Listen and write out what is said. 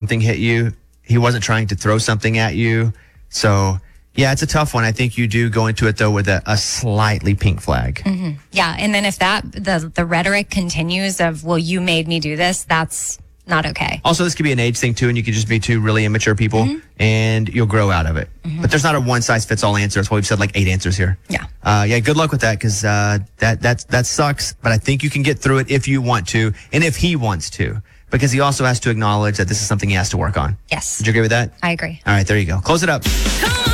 something hit you. He wasn't trying to throw something at you. So, yeah, it's a tough one. I think you do go into it, though, with a slightly pink flag. Mm-hmm. Yeah, and then if the rhetoric continues of, well, you made me do this, that's not okay. Also, this could be an age thing, too, and you could just be two really immature people, and you'll grow out of it. But there's not a one-size-fits-all answer. That's why we've said like 8 answers here. Yeah. Good luck with that, because that sucks. But I think you can get through it if you want to, and if he wants to, because he also has to acknowledge that this is something he has to work on. Yes. Would you agree with that? I agree. All right, there you go. Close it up.